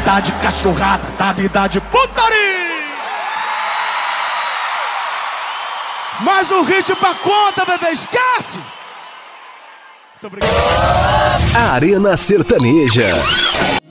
vida de cachorrada, da vida de putaria. Mais um hit pra conta, bebê, esquece! Muito obrigado. Arena Sertaneja.